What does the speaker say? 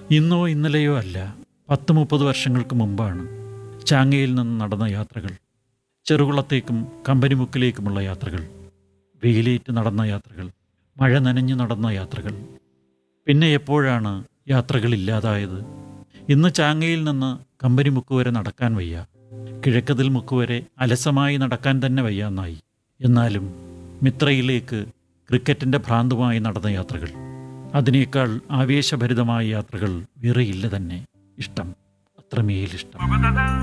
ഇന്നോ ഇന്നലെയോ അല്ല, 10-30 വർഷങ്ങൾക്ക് മുമ്പാണ് ചാങ്ങയിൽ നിന്ന് നടന്ന യാത്രകൾ. ചെറുകുളത്തേക്കും കമ്പനിമുക്കിലേക്കുമുള്ള യാത്രകൾ, വെയിലേറ്റ് നടന്ന യാത്രകൾ, മഴ നനഞ്ഞു നടന്ന യാത്രകൾ. പിന്നെ എപ്പോഴാണ് യാത്രകൾ ഇല്ലാതായത്? ഇന്ന് ചാങ്ങയിൽ നിന്ന് കമ്പനിമുക്ക് വരെ നടക്കാൻ വയ്യ, കിഴക്കതിൽ മുക്ക് വരെ അലസമായി നടക്കാൻ തന്നെ വയ്യാന്നായി. എന്നാലും മിത്രയിലേക്ക് ക്രിക്കറ്റിൻ്റെ ഭ്രാന്തുമായി നടന്ന യാത്രകൾ, അതിനേക്കാൾ ആവേശഭരിതമായ യാത്രകൾ വേറെയില്ല തന്നെ. ഇഷ്ടം, അത്രമേലിഷ്ടം.